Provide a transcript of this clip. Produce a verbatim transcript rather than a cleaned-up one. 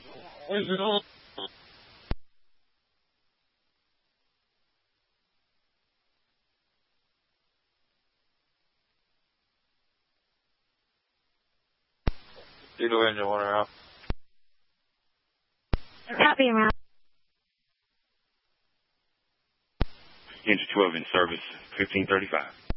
Diesel engine one out. Copy, around. Engine twelve in service, fifteen thirty-five.